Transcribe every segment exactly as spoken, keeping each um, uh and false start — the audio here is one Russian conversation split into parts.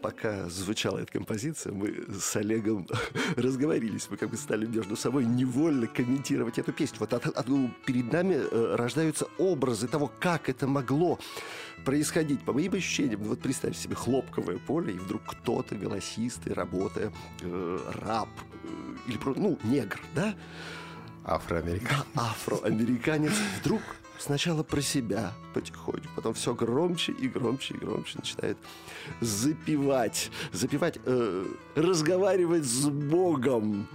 пока звучала эта композиция, мы с Олегом разговорились. Мы как бы стали между собой невольно комментировать эту песню. Вот от, от, перед нами э, рождаются образы того, как это могло происходить. По моим ощущениям, вот представьте себе хлопковое поле, и вдруг кто-то, голосистый, работая, э, раб, э, или, ну, негр, да? Афроамериканец. Да, афроамериканец вдруг сначала про себя потихоньку, потом все громче и громче и громче начинает запевать, запевать, э, разговаривать с Богом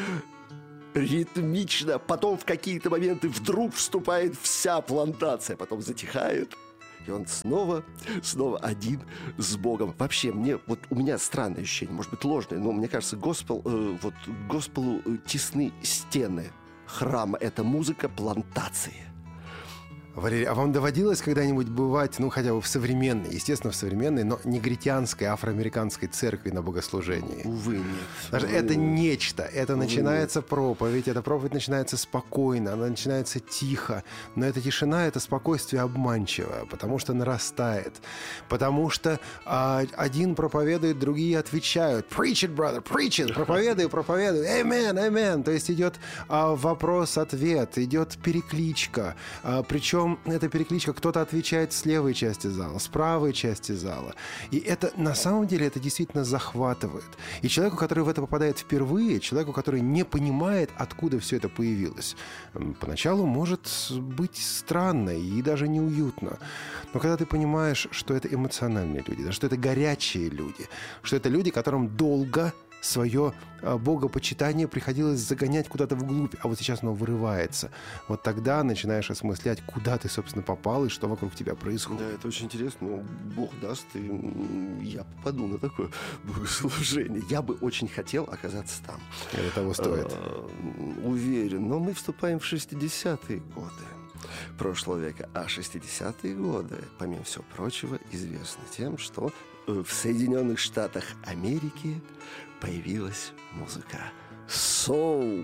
ритмично. Потом в какие-то моменты вдруг вступает вся плантация, потом затихает, и он снова, снова один с Богом. Вообще, мне, вот у меня странное ощущение, может быть, ложное, но мне кажется, госпел, э, вот госпелу тесны стены храма. Это музыка плантации. Валерий, а вам доводилось когда-нибудь бывать, ну, хотя бы в современной, естественно, в современной, но негритянской, афроамериканской церкви на богослужении? Увы, нет. Даже Увы, это нет. нечто. Это Увы, начинается проповедь. Эта проповедь начинается спокойно, она начинается тихо. Но эта тишина, это спокойствие обманчивое, потому что нарастает. Потому что а, один проповедует, другие отвечают. Preach it, brother, preach it. Проповедуй, проповедуй. Amen, amen. То есть идет а, вопрос-ответ, идет перекличка. А, причем эта перекличка, кто-то отвечает с левой части зала, с правой части зала. И это, на самом деле, это действительно захватывает. И человеку, который в это попадает впервые, человеку, который не понимает, откуда все это появилось, поначалу может быть странно и даже неуютно. Но когда ты понимаешь, что это эмоциональные люди, что это горячие люди, что это люди, которым долго свое богопочитание приходилось загонять куда-то вглубь, а вот сейчас оно вырывается. Вот тогда начинаешь осмыслять, куда ты, собственно, попал и что вокруг тебя происходит. Да, это очень интересно. Ну, Бог даст, и я попаду на такое богослужение. Я бы очень хотел оказаться там. Это того стоит. А, уверен. Но мы вступаем в шестидесятые годы прошлого века. А шестидесятые годы, помимо всего прочего, известны тем, что в Соединенных Штатах Америки появилась музыка соул.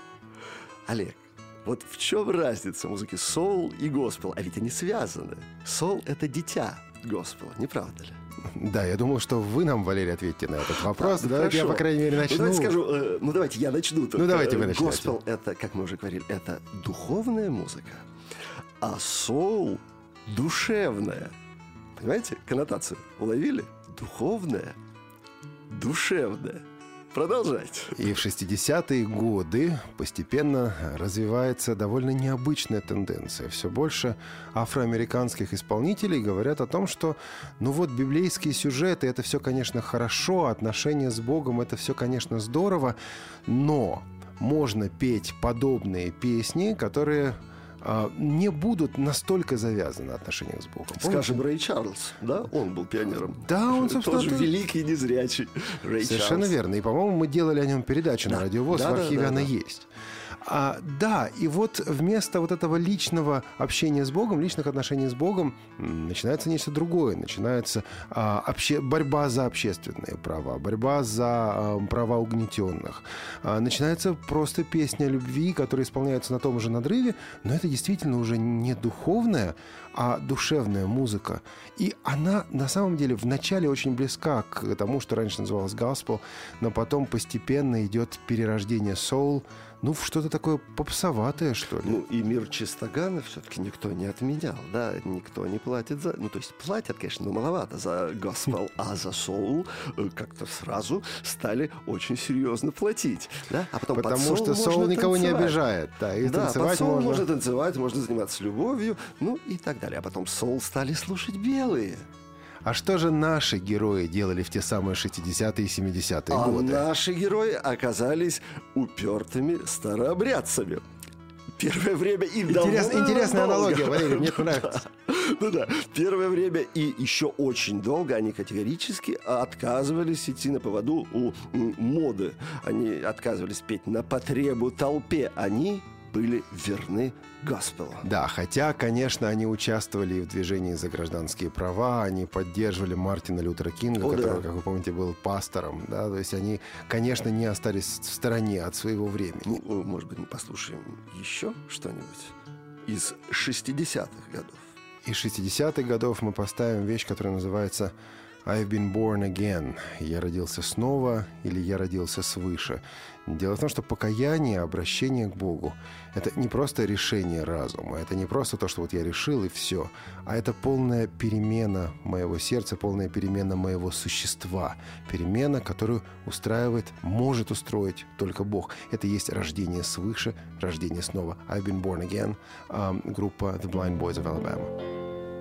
Олег, вот в чем разница музыки соул и госпел? А ведь они связаны. Соул — это дитя госпела, не правда ли? Да, я думал, что вы нам, Валерий, ответите на этот вопрос. А, давайте хорошо. я, по крайней мере, начну. Ну, давайте скажу, э, ну, давайте я начну. Ну, давайте вы начнете. Госпел — это, как мы уже говорили, это духовная музыка, а соул — душевная. Понимаете, коннотацию уловили? Духовная, душевная. Продолжайте. И в шестидесятые годы постепенно развивается довольно необычная тенденция. Все больше афроамериканских исполнителей говорят о том, что, ну вот, библейские сюжеты, это все, конечно, хорошо, отношения с Богом, это все, конечно, здорово, но можно петь подобные песни, которые не будут настолько завязаны на отношениях с Богом. Помните? Скажем, Рэй Чарльз, да? Он был пионером. Да, он, собственно... Тоже великий незрячий Рэй Совершенно Чарльз. верно. И, по-моему, мы делали о нем передачу да. на Радио ВОС, да, в архиве да, да, она да. есть. А, да, и вот вместо вот этого личного общения с Богом, личных отношений с Богом, начинается нечто другое. Начинается а, обще... борьба за общественные права, борьба за а, права угнетенных. А, начинается просто песня любви, которая исполняется на том же надрыве, но это действительно уже не духовная, а душевная музыка. И она, на самом деле, вначале очень близка к тому, что раньше называлось gospel, но потом постепенно идет перерождение soul, ну, в что-то такое попсоватое, что ли. Ну, и мир чистогана все-таки никто не отменял, да, никто не платит за... Ну, то есть платят, конечно, но маловато за госпел, а за соул как-то сразу стали очень серьезно платить, да? А потом Потому что соул никого не обижает, да, и да, танцевать под соул можно. можно танцевать, можно заниматься любовью, ну, и так далее. А потом соул стали слушать белые. А что же наши герои делали в те самые шестидесятые и семидесятые а годы? наши герои оказались упертыми старообрядцами. Первое время и Интерес, довольно Интересная долго. аналогия, Валерий, мне нравится. Ну да, первое время и еще очень долго они категорически отказывались идти на поводу у моды. Они отказывались петь на потребу толпе. Они были верны госпелу. Да, хотя, конечно, они участвовали и в движении за гражданские права, они поддерживали Мартина Лютера Кинга, О, который, да. как вы помните, был пастором, да, то есть они, конечно, не остались в стороне от своего времени. Ну, может быть, мы послушаем еще что-нибудь из шестидесятых годов. Из шестидесятых годов мы поставим вещь, которая называется I've been born again. Я родился снова или я родился свыше. Дело в том, что покаяние, обращение к Богу — это не просто решение разума, это не просто то, что вот я решил и все, а это полная перемена моего сердца, полная перемена моего существа, перемена, которую устраивает, может устроить только Бог. Это есть рождение свыше, рождение снова. I've been born again. Um, группа The Blind Boys of Alabama.